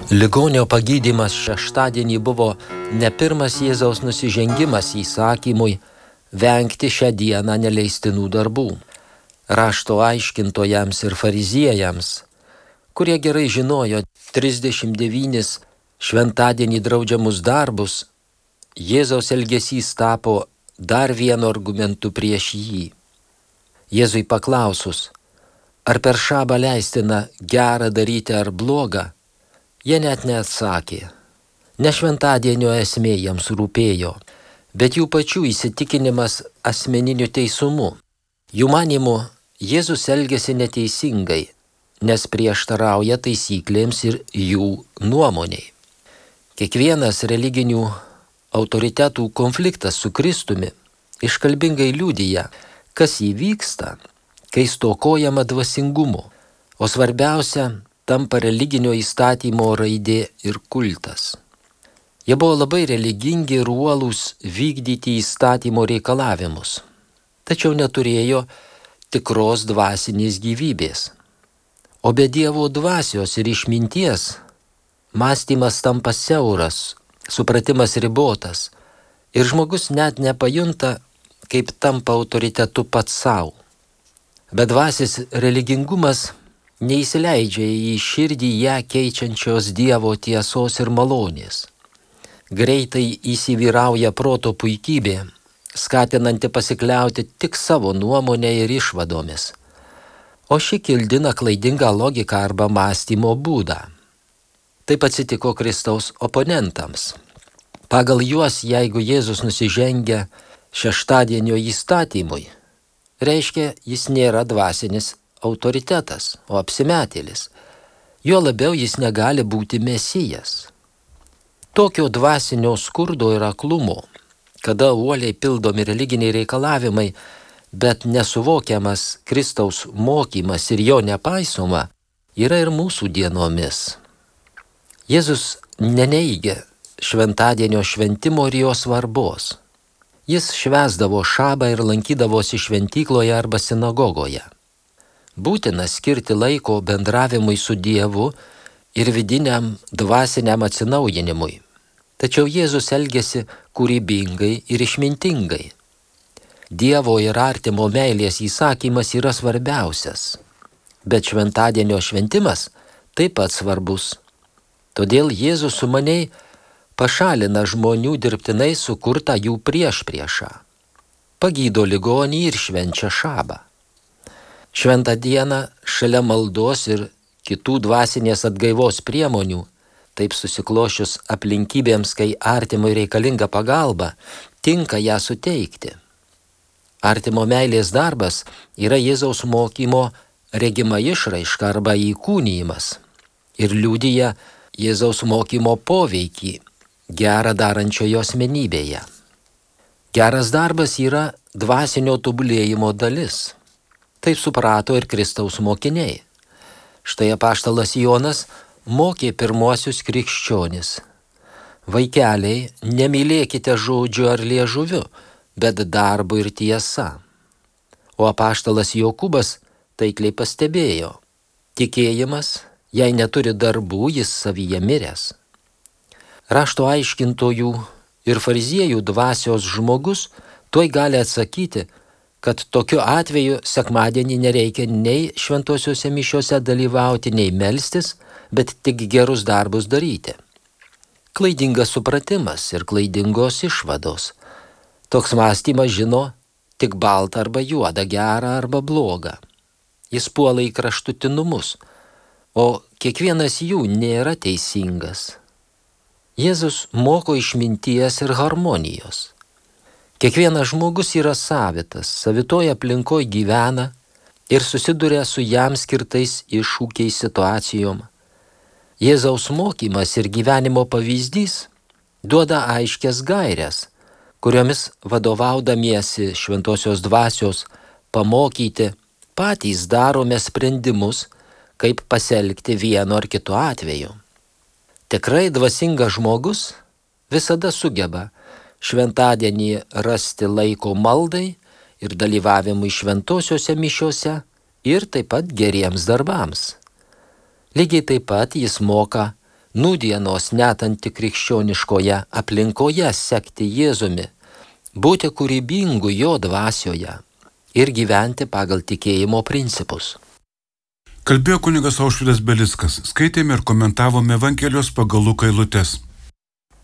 Ligonio pagydymas šeštadienį buvo ne pirmas Jėzaus nusižengimas įsakymui vengti šią dieną neleistinų darbų. Rašto aiškintojams ir fariziejams, kurie gerai žinojo 39 šventadienį draudžiamus darbus, Jėzaus elgesys tapo dar vienu argumentu prieš jį. Jėzui paklausus, ar per šabą leistina gerą daryti ar blogą, jie net neatsakė. Ne šventadienio esmė jiems rūpėjo, bet jų pačių įsitikinimas asmeniniu teisumu. Jų manymu, Jėzus elgėsi neteisingai, nes prieštarauja taisyklėms ir jų nuomoniai. Kiekvienas religinių autoritetų konfliktas su Kristumi iškalbingai liudija, kas įvyksta, kai stokojama dvasingumo, o svarbiausia tampa religinio įstatymo raidė ir kultas. Jie buvo labai religingi ir uolūs vykdyti įstatymo reikalavimus, tačiau neturėjo tikros dvasinės gyvybės. O be Dievo dvasios ir išminties mąstymas tampa siauras, supratimas ribotas ir žmogus net nepajunta, kaip tampa autoritetu pats savo. Bedvasis religingumas neįsileidžia į širdį ją keičiančios Dievo tiesos ir malonės. Greitai įsivyrauja proto puikybė, skatinanti pasikliauti tik savo nuomonę ir išvadomis. O ši kildina klaidingą logiką arba mąstymo būdą. Taip atsitiko Kristaus oponentams. Pagal juos, jeigu Jėzus nusižengia šeštadienio įstatymui, reiškia, jis nėra dvasinis autoritetas, o apsimetėlis. Jo labiau jis negali būti mesijas. Tokio dvasinio skurdo ir aklumo, kada uoliai pildomi religiniai reikalavimai, bet nesuvokiamas Kristaus mokymas ir jo nepaisoma, yra ir mūsų dienomis. Jėzus neneigia šventadienio šventimo ir jo svarbos. Jis švęsdavo šabą ir lankydavosi šventykloje arba sinagogoje. Būtina skirti laiko bendravimui su Dievu ir vidiniam dvasiniam atsinaujinimui. Tačiau Jėzus elgėsi kūrybingai ir išmintingai. Dievo ir artimo meilės įsakymas yra svarbiausias, bet šventadienio šventimas taip pat svarbus. Todėl Jėzus sumaniai pašalina žmonių dirbtinai sukurtą jų priešpriešą, pagydo ligonį ir švenčia šabą. Šventą dieną šalia maldos ir kitų dvasinės atgaivos priemonių, taip susiklošius aplinkybėms, kai artimui reikalinga pagalba, tinka ją suteikti. Artimo meilės darbas yra Jėzaus mokymo regima išraiška arba įkūnijimas ir liudija Jėzaus mokymo poveikį gerą darančiojo asmenybėje. Geras darbas yra dvasinio tobulėjimo dalis. Taip suprato ir Kristaus mokiniai. Štai apaštalas Jonas mokė pirmuosius krikščionis. Vaikeliai, nemylėkite žodžiu ar liežuviu, bet darbu ir tiesa. O apaštalas Jokūbas taikliai pastebėjo, tikėjimas, jei neturi darbų, jis savyje miręs. Rašto aiškintojų ir fariziejų dvasios žmogus tuoj gali atsakyti, kad tokiu atveju sekmadienį nereikia nei šventosiuose mišiuose dalyvauti, nei melstis, bet tik gerus darbus daryti. Klaidingas supratimas ir klaidingos išvados. Toks mąstymas žino tik baltą arba juodą, gerą arba blogą. Jis puola į kraštutinumus, o kiekvienas jų nėra teisingas. Jėzus moko išminties ir harmonijos. Kiekvienas žmogus yra savitas, savitoje aplinkoje gyvena ir susiduria su jam skirtais iššūkiais situacijom. Jėzaus mokymas ir gyvenimo pavyzdys duoda aiškias gairias, kuriomis vadovaudamiesi šventosios dvasios pamokyti patys darome sprendimus, kaip pasielgti vienu ar kitu atveju. Tikrai dvasingas žmogus visada sugeba šventadienį rasti laiko maldai ir dalyvavimui šventosiuose mišiuose ir taip pat geriems darbams. Lygiai taip pat jis moka nūdienos net antikrikščioniškoje aplinkoje sekti Jėzumi, būti kūrybingu jo dvasioje ir gyventi pagal tikėjimo principus. Kalbėjo kunigas Aušvydas Belickas, skaitėme ir komentavome Evangelijos pagal Luką eilutes.